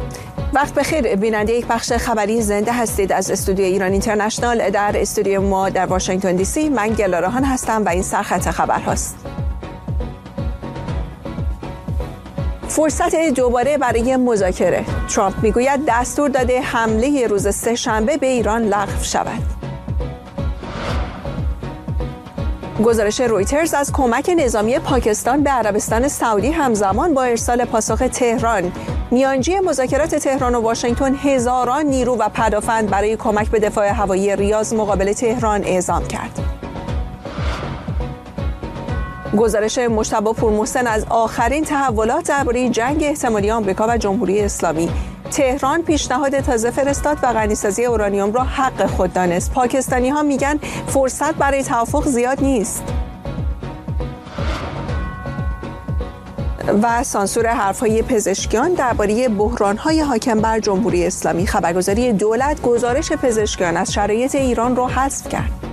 وقت بخیر بیننده یک بخش خبری زنده هستید از استودیو ایران اینترنشنال. در استودیو ما در واشنگتن دی سی من گلارهان هستم و این سرخط خبرهاست. فرصت دوباره برای مذاکره. ترامپ میگوید دستور داده حمله روز سه‌شنبه به ایران لغو شود. گزارش رویترز از کمک نظامی پاکستان به عربستان سعودی همزمان با ارسال پاسخ تهران، میانجی مذاکرات تهران و واشنگتن هزاران نیرو و پدافند برای کمک به دفاع هوایی ریاض مقابل تهران اعزام کرد. گزارش مجتبی پورمحسن از آخرین تحولات درباره جنگ احتمالی آمریکا و جمهوری اسلامی. تهران پیشنهاد تازه فرستاد و غنیسازی اورانیوم را حق خود دانست. پاکستانی‌ها میگن فرصت برای توافق زیاد نیست. و سانسور حرف‌های پزشکیان درباره بحران‌های حاکم بر جمهوری اسلامی. خبرگزاری دولت گزارش پزشکیان از شرایط ایران را حذف کرد.